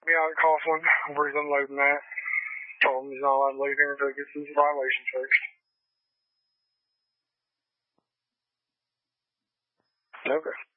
me out at Coughlin where he's unloading that. Told him he's not allowed to leave here until he gets his violation fixed. Okay.